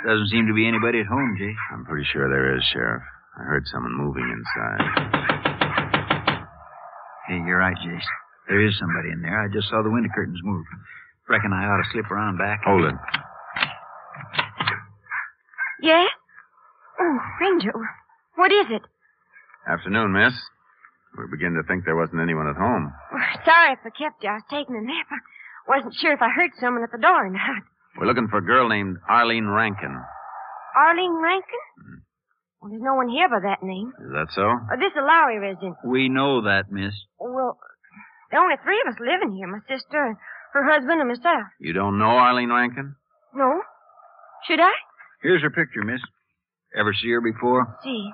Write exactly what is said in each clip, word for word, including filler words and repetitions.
Doesn't seem to be anybody at home, Jay. I'm pretty sure there is, Sheriff. I heard someone moving inside. Hey, you're right, Jace. There is somebody in there. I just saw the window curtains move. Reckon I ought to slip around back. Hold it. Yeah? Oh, Ranger, what is it? Afternoon, miss. We begin to think there wasn't anyone at home. Oh, sorry if I kept you. I was taking a nap. I wasn't sure if I heard someone at the door or not. We're looking for a girl named Arlene Rankin. Arlene Rankin? Hmm. Well, there's no one here by that name. Is that so? Uh, this is a Lowry residence. We know that, miss. Well, there are only three of us living here. My sister, her husband, and myself. You don't know Arlene Rankin? No. Should I? Here's her picture, miss. Ever see her before? See.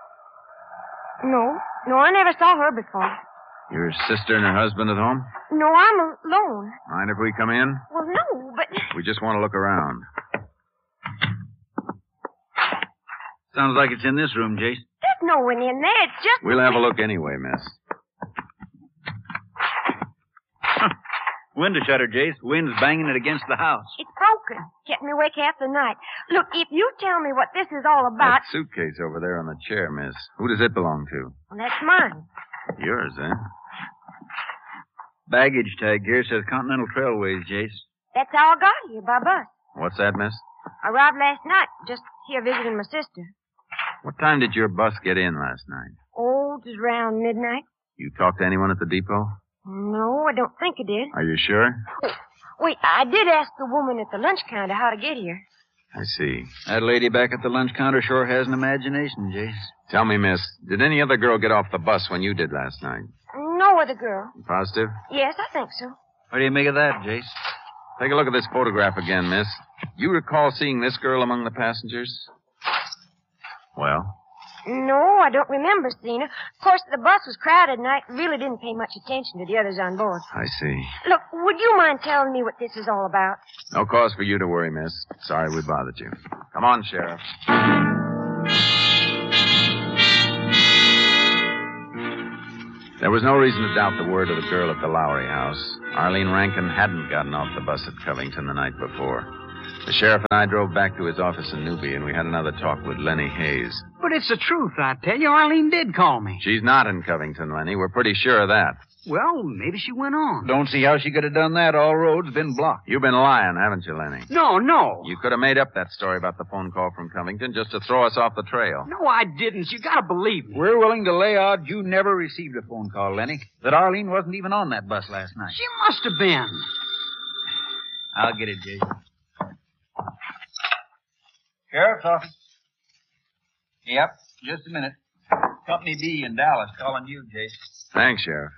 No. No, I never saw her before. Your sister and her husband at home? No, I'm alone. Mind if we come in? Well, no, but... We just want to look around. Sounds like it's in this room, Jace. There's no one in there. It's just... We'll have a look anyway, miss. Huh. Window shutter, Jace. Wind's banging it against the house. It's broken. Kept me awake half the night. Look, if you tell me what this is all about... That suitcase over there on the chair, miss. Who does it belong to? Well, that's mine. Yours, eh? Baggage tag here says Continental Trailways, Jace. That's how I got here, by bus. What's that, miss? I arrived last night, just here visiting my sister. What time did your bus get in last night? Oh, it was around midnight. You talked to anyone at the depot? No, I don't think I did. Are you sure? Oh, wait, I did ask the woman at the lunch counter how to get here. I see. That lady back at the lunch counter sure has an imagination, Jace. Tell me, miss, did any other girl get off the bus when you did last night? No other girl. You positive? Yes, I think so. What do you make of that, Jace? Take a look at this photograph again, miss. You recall seeing this girl among the passengers? Well? No, I don't remember seeing her. Of course, the bus was crowded, and I really didn't pay much attention to the others on board. I see. Look, would you mind telling me what this is all about? No cause for you to worry, miss. Sorry we bothered you. Come on, Sheriff. There was no reason to doubt the word of the girl at the Lowry house. Arlene Rankin hadn't gotten off the bus at Covington the night before. The sheriff and I drove back to his office in Newby, and we had another talk with Lenny Hayes. But it's the truth, I tell you. Arlene did call me. She's not in Covington, Lenny. We're pretty sure of that. Well, maybe she went on. Don't see how she could have done that. All roads been blocked. You've been lying, haven't you, Lenny? No, no. You could have made up that story about the phone call from Covington just to throw us off the trail. No, I didn't. You gotta believe me. We're willing to lay odds you never received a phone call, Lenny. That Arlene wasn't even on that bus last night. She must have been. I'll get it, Jason. Sheriff's office. Yep, just a minute. Company B in Dallas calling you, Jason. Thanks, Sheriff.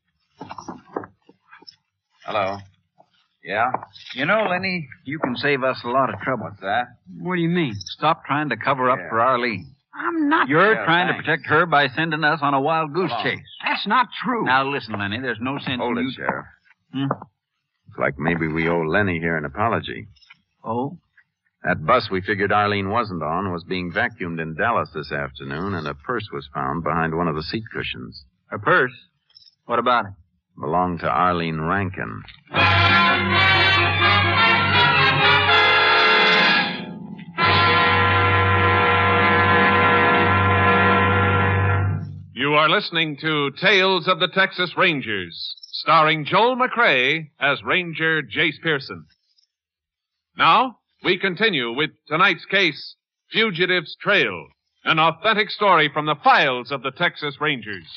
Hello. Yeah? You know, Lenny, you can save us a lot of trouble. What's that? What do you mean? Stop trying to cover up Yeah. for Arlene. I'm not... You're Yeah, trying thanks. to protect her by sending us on a wild goose Come on. chase. That's not true. Now, listen, Lenny, there's no sense Hold in it, you... Sheriff. Hmm? It's like maybe we owe Lenny here an apology. Oh? That bus we figured Arlene wasn't on was being vacuumed in Dallas this afternoon, and a purse was found behind one of the seat cushions. Her purse? What about it? Belonged to Arlene Rankin. You are listening to Tales of the Texas Rangers, starring Joel McRae as Ranger Jace Pearson. Now, we continue with tonight's case, Fugitive's Trail, an authentic story from the files of the Texas Rangers.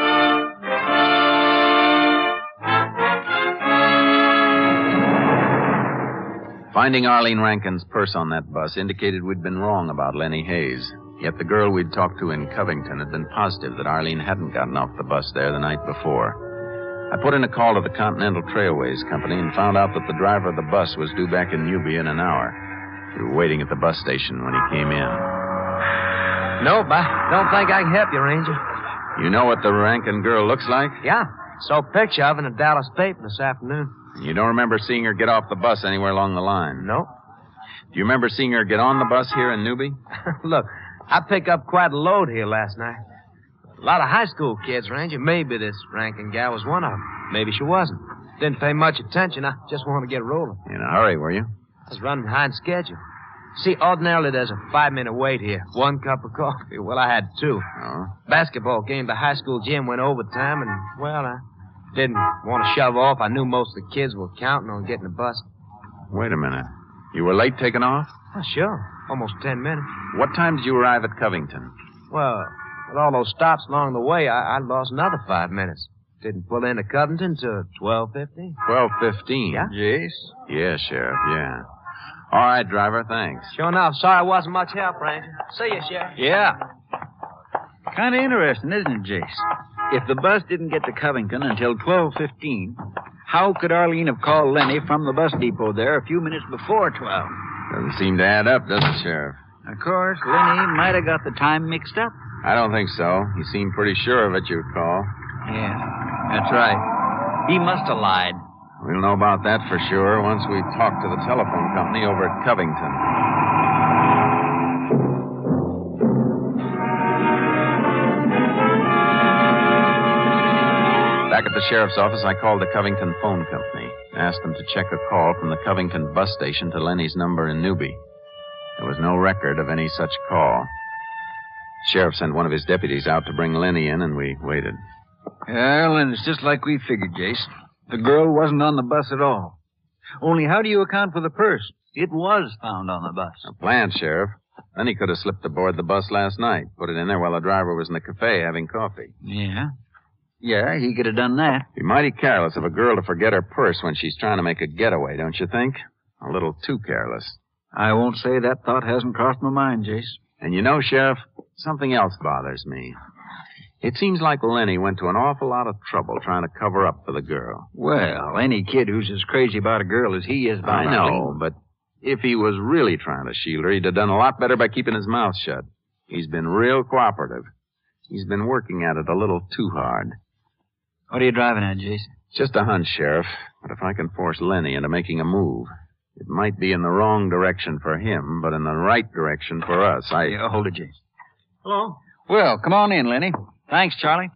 Finding Arlene Rankin's purse on that bus indicated we'd been wrong about Lenny Hayes. Yet the girl we'd talked to in Covington had been positive that Arlene hadn't gotten off the bus there the night before. I put in a call to the Continental Trailways Company and found out that the driver of the bus was due back in Newby in an hour. We were waiting at the bus station when he came in. Nope, I don't think I can help you, Ranger. You know what the Rankin girl looks like? Yeah, saw a picture of her in a Dallas paper this afternoon. You don't remember seeing her get off the bus anywhere along the line? Nope. Do you remember seeing her get on the bus here in Newby? Look, I picked up quite a load here last night. A lot of high school kids, Ranger. Maybe this Rankin gal was one of them. Maybe she wasn't. Didn't pay much attention. I just wanted to get rolling. In a hurry, were you? I was running behind schedule. See, ordinarily there's a five-minute wait here. One cup of coffee. Well, I had two. Oh? Basketball game, the high school gym went overtime, and, well, I didn't want to shove off. I knew most of the kids were counting on getting the bus. Wait a minute. You were late taking off? Oh, sure. Almost ten minutes. What time did you arrive at Covington? Well, with all those stops along the way, I, I lost another five minutes. Didn't pull into Covington till twelve fifty. twelve fifteen. Yeah? Jace? Yeah, Sheriff, yeah. All right, driver, thanks. Sure enough. Sorry I wasn't much help, Ranger. See you, Sheriff. Yeah. Kind of interesting, isn't it, Jace? If the bus didn't get to Covington until twelve fifteen, how could Arlene have called Lenny from the bus depot there a few minutes before twelve? Doesn't seem to add up, does it, Sheriff? Of course, Lenny might have got the time mixed up. I don't think so. He seemed pretty sure of it, you'd call. Yeah, that's right. He must have lied. We'll know about that for sure once we talk to the telephone company over at Covington. Back at the sheriff's office, I called the Covington phone company. Asked them to check a call from the Covington bus station to Lenny's number in Newby. There was no record of any such call. The sheriff sent one of his deputies out to bring Lenny in, and we waited. Well, and it's just like we figured, Jace. The girl wasn't on the bus at all. Only how do you account for the purse? It was found on the bus. A plan, Sheriff. Lenny could have slipped aboard the bus last night, put it in there while the driver was in the cafe having coffee. Yeah. Yeah, he could have done that. Be mighty careless of a girl to forget her purse when she's trying to make a getaway, don't you think? A little too careless. I won't say that thought hasn't crossed my mind, Jace. And you know, Sheriff, something else bothers me. It seems like Lenny went to an awful lot of trouble trying to cover up for the girl. Well, any kid who's as crazy about a girl as he is about I know, Arlene. but if he was really trying to shield her, he'd have done a lot better by keeping his mouth shut. He's been real cooperative. He's been working at it a little too hard. What are you driving at, Jace? Just a hunch, Sheriff. But if I can force Lenny into making a move, it might be in the wrong direction for him, but in the right direction for us. I... Yeah, hold it, Jace. Hello? Well, come on in, Lenny. Thanks, Charlie.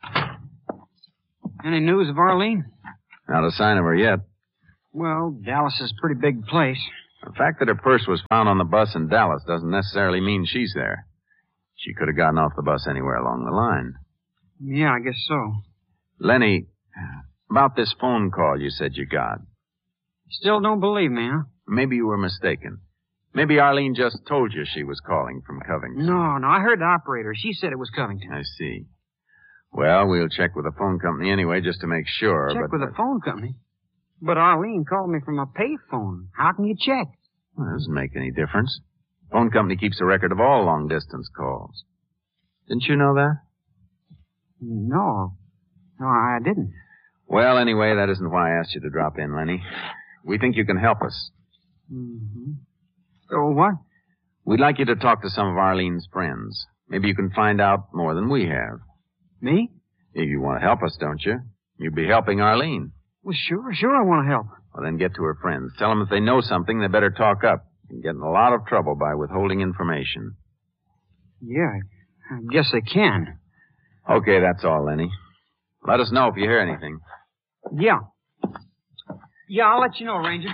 Any news of Arlene? Not a sign of her yet. Well, Dallas is a pretty big place. The fact that her purse was found on the bus in Dallas doesn't necessarily mean she's there. She could have gotten off the bus anywhere along the line. Yeah, I guess so. Lenny, about this phone call you said you got. Still don't believe me, huh? Maybe you were mistaken. Maybe Arlene just told you she was calling from Covington. No, no, I heard the operator. She said it was Covington. I see. Well, we'll check with the phone company anyway just to make sure. Check but, with the phone company? But Arlene called me from a payphone. How can you check? Well, it doesn't make any difference. Phone company keeps a record of all long-distance calls. Didn't you know that? No. No, I didn't. Well, anyway, that isn't why I asked you to drop in, Lenny. We think you can help us. Mm-hmm. Oh, what? We'd like you to talk to some of Arlene's friends. Maybe you can find out more than we have. Me? You want to help us, don't you? You'd be helping Arlene. Well, sure, sure I want to help. Well, then get to her friends. Tell them if they know something, they better talk up. You can get in a lot of trouble by withholding information. Yeah, I guess I can. Okay, that's all, Lenny. Let us know if you hear anything. Yeah. Yeah, I'll let you know, Ranger.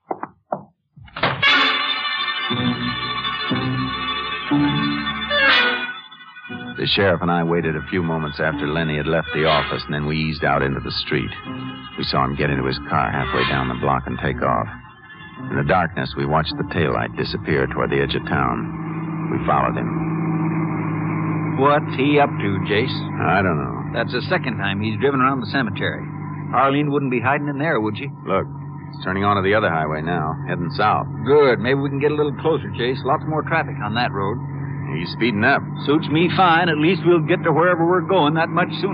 The sheriff and I waited a few moments after Lenny had left the office, and then we eased out into the street. We saw him get into his car halfway down the block and take off. In the darkness, we watched the taillight disappear toward the edge of town. We followed him. What's he up to, Jace? I don't know. That's the second time he's driven around the cemetery. Arlene wouldn't be hiding in there, would she? Look, it's turning onto the other highway now, heading south. Good. Maybe we can get a little closer, Jace. Lots more traffic on that road. He's speeding up. Suits me fine. At least we'll get to wherever we're going that much sooner.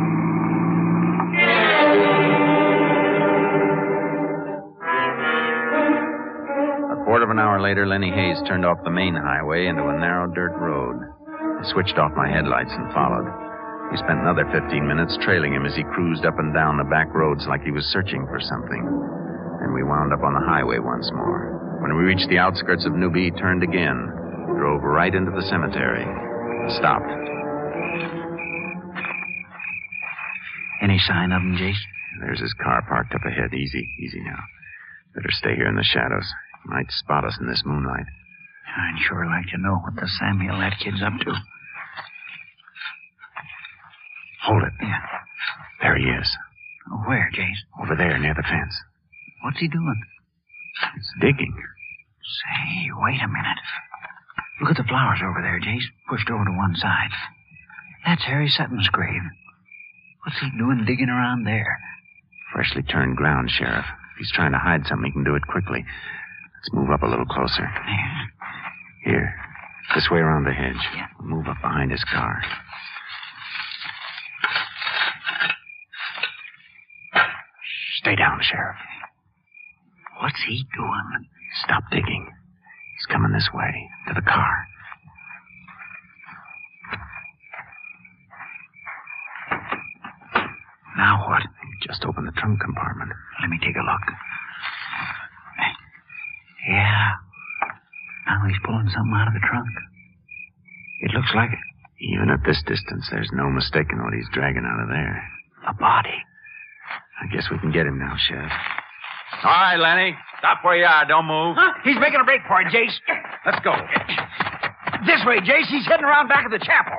A quarter of an hour later, Lenny Hayes turned off the main highway into a narrow dirt road. I switched off my headlights and followed. We spent another fifteen minutes trailing him as he cruised up and down the back roads like he was searching for something. Then we wound up on the highway once more. When we reached the outskirts of Newby, he turned again, drove right into the cemetery, stopped. Any sign of him, Jace? There's his car parked up ahead. Easy, easy now. Better stay here in the shadows. Might spot us in this moonlight. I'd sure like to know what the Samuel that kid's up to. Hold it. Yeah. There he is. Where, Jace? Over there, near the fence. What's he doing? He's digging. Say, wait a minute. Look at the flowers over there, Jace. Pushed over to one side. That's Harry Sutton's grave. What's he doing digging around there? Freshly turned ground, Sheriff. If he's trying to hide something, he can do it quickly. Let's move up a little closer. Yeah. Here. This way around the hedge. Yeah. We'll move up behind his car. Stay down, Sheriff. What's he doing? Stop digging. He's coming this way, to the car. Now what? Just open the trunk compartment. Let me take a look. Yeah. Now he's pulling something out of the trunk. It looks like it. Even at this distance, there's no mistaking what he's dragging out of there. A body. I guess we can get him now, Sheriff. All right, Lenny. Stop where you are. Don't move. Huh? He's making a break for it, Jace. Let's go. This way, Jace. He's heading around back of the chapel.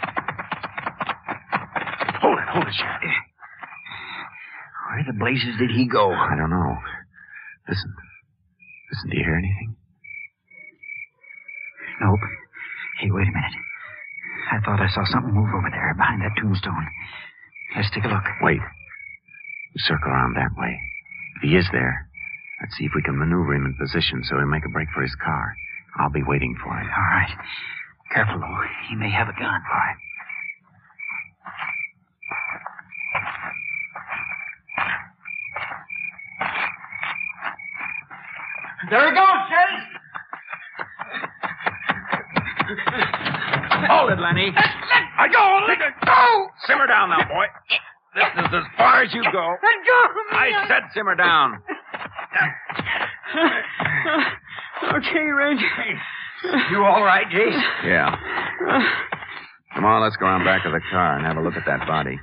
Hold it, hold it, Sheriff. Where the blazes did he go? I don't know. Listen. Listen, do you hear anything? Nope. Hey, wait a minute. I thought I saw something move over there behind that tombstone. Let's take a look. Wait. Circle around that way. If he is there, let's see if we can maneuver him in position so he'll make a break for his car. I'll be waiting for him. All right. Careful, though. He may have a gun. All right. There he goes, Jace. Hold it, Lenny. Let go. Let go. Simmer down now, boy. This is as far as you go. Let go of me. I said simmer down. Okay, Ranger. You all right, Jace? Yeah. Come on, let's go around back of the car and have a look at that body.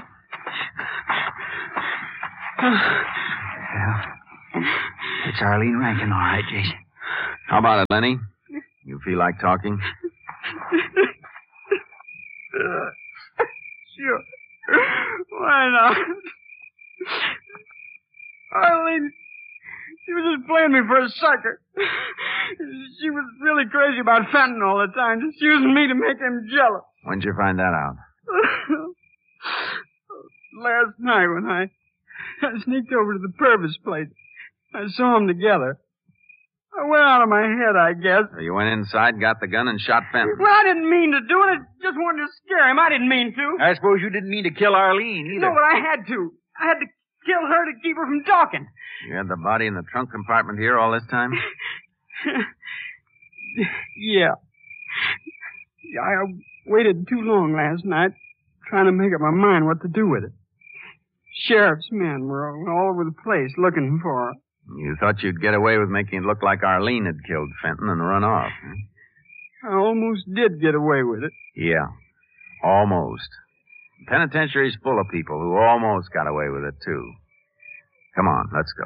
Well, it's Arlene Rankin, all right, Jason. How about it, Lenny? You feel like talking? Sure. Why not? Arlene, she was just playing me for a sucker. She was really crazy about Fenton all the time, just using me to make him jealous. When'd you find that out? Last night when I, I sneaked over to the Purvis place. I saw them together. I went out of my head, I guess. So you went inside, got the gun, and shot Fenton. Well, I didn't mean to do it. I just wanted to scare him. I didn't mean to. I suppose you didn't mean to kill Arlene either. No, but I had to. I had to kill her to keep her from talking. You had the body in the trunk compartment here all this time? Yeah. Yeah, I waited too long last night trying to make up my mind what to do with it. Sheriff's men were all over the place looking for her. You thought you'd get away with making it look like Arlene had killed Fenton and run off. Huh? I almost did get away with it. Yeah, almost. The penitentiary's full of people who almost got away with it, too. Come on, let's go.